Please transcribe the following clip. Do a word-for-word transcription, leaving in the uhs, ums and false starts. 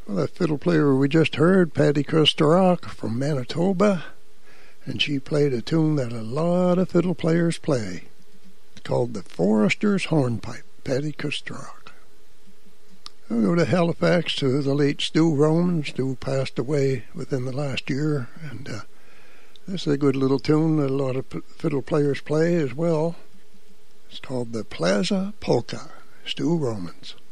Well, that fiddle player we just heard, Patty Kusterok from Manitoba, and she played a tune that a lot of fiddle players play. It's called the Forester's Hornpipe, Patty Kusterok. We'll go to Halifax to the late Stu Roman. Stu passed away within the last year, and uh, this is a good little tune that a lot of p- fiddle players play as well. It's called the Plaza Polka, Stu Romans.